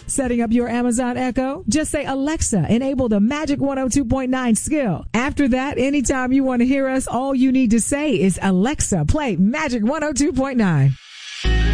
Setting up your Amazon Echo? Just say, Alexa, enable the Magic 102.9 skill. After that, anytime you want to hear us, all you need to say is, Alexa, play Magic 102.9.